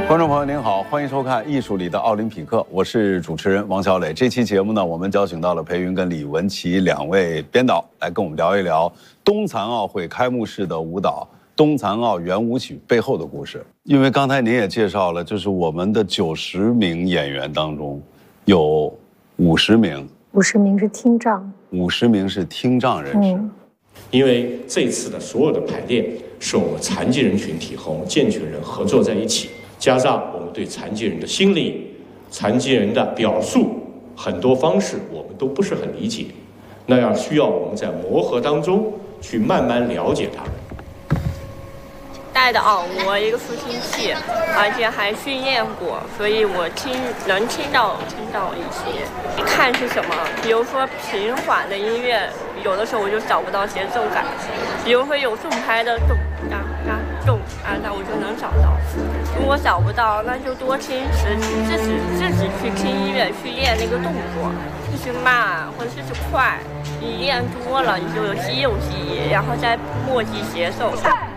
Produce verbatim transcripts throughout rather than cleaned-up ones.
观众朋友您好，欢迎收看《艺术里的奥林匹克》，我是主持人王小磊。这期节目呢，我们邀请到了裴云跟李文琪两位编导来跟我们聊一聊冬残奥会开幕式的舞蹈《冬残奥圆舞曲》背后的故事。因为刚才您也介绍了，就是我们的九十名演员当中，有五十名， 五十名是听障， 五十名是听障人士。嗯， 因为这次的所有的排练是我们残疾人群体和我们健全人合作在一起。加上我们对残疾人的心理、残疾人的表述很多方式我们都不是很理解，那样需要我们在磨合当中去慢慢了解他们。 戴的耳蜗一个助听器，而且还训练过，所以我听能听到听到一些。看是什么，比如说平缓的音乐，有的时候我就找不到节奏感，比如说有重拍的动哒哒动啊，那我就能找到。如果找不到，那就多听实自己自己去听音乐，去练那个动作，这是慢或者是快，你练多了，你就有肌肉记忆，然后再默记节奏。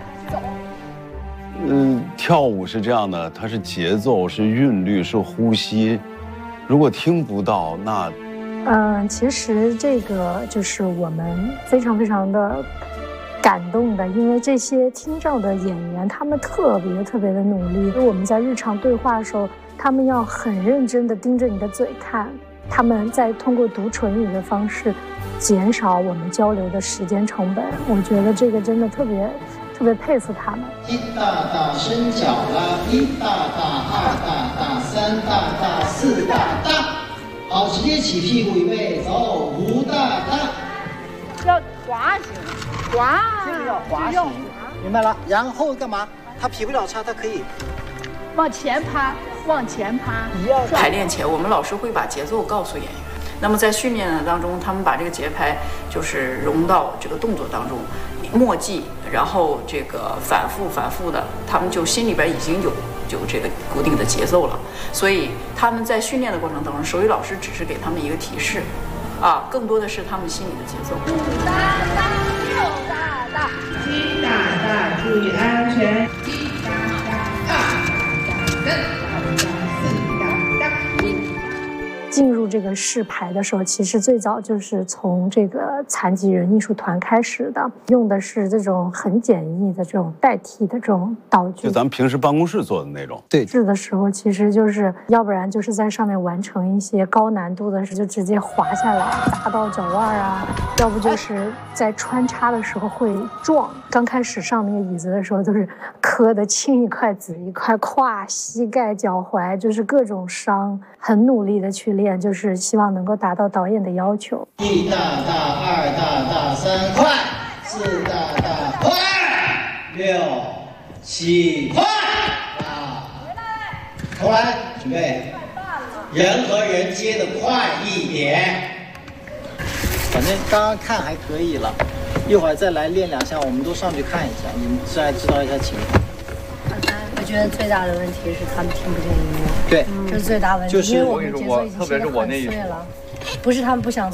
嗯，跳舞是这样的，它是节奏，是韵律，是呼吸。如果听不到，那…… 嗯，其实这个就是我们非常非常的感动的，因为这些听障的演员，他们特别特别的努力。我们在日常对话的时候，他们要很认真的盯着你的嘴看，他们在通过读唇语的方式，减少我们交流的时间成本。我觉得这个真的特别。特别佩服他们。 一大大伸脚啦，一大大，二大大，三大大，四大大。好，直接起屁股，预备走，五大大。 要滑行，滑， 这个要滑行，明白了。然后干嘛？他劈不了叉，他可以往前趴，往前趴。 排练前，我们老师会把节奏告诉演员。那么在训练的当中，他们把这个节拍就是融到这个动作当中，默记，然后这个反复反复的，他们就心里边已经有有这个固定的节奏了。所以他们在训练的过程当中，手语老师只是给他们一个提示，啊，更多的是他们心里的节奏。 五大大，六大大， 七大大，注意安全。七大大，二大大，三大大，四大大。 进入这个试排的时候，其实最早就是从这个残疾人艺术团开始的，用的是这种很简易的这种代替的这种道具， 就咱们平时办公室做的那种。 对，试的时候其实就是要不然就是在上面完成一些高难度的事，就直接滑下来砸到脚腕啊，要不就是在穿插的时候会撞。刚开始上那个椅子的时候，都是磕的青一块紫一块，胯、膝盖、脚踝，就是各种伤，很努力的去练。就是希望能够达到导演的要求。 一大大，二大大，三快，四大大，快，六七快，啊，重来，准备，人和人接的快一点。反正刚刚看还可以了，一会儿再来练两下，我们都上去看一下，你们再知道一下情况。 我觉得最大的问题是他们听不见音乐， 对， 这是最大问题。 就是因为我们节奏已经切得很碎了，不是他们不想